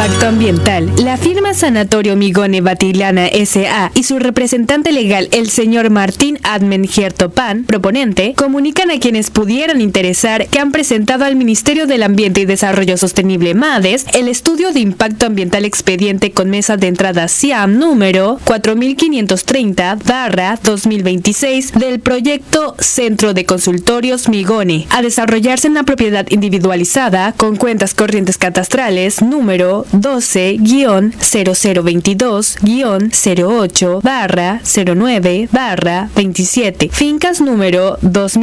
impacto ambiental, la firma Sanatorio Migone Batilana S.A. y su representante legal, el señor Martín Admen-Giertopan, proponente, comunican a quienes pudieran interesar que han presentado al Ministerio del Ambiente y Desarrollo Sostenible MADES el estudio de impacto ambiental expediente con mesa de entrada SIAM número 4530/2026 del proyecto Centro de Consultorios Migone, a desarrollarse en la propiedad individualizada con cuentas corrientes catastrales número 12-0022-08/09/27, fincas número 2000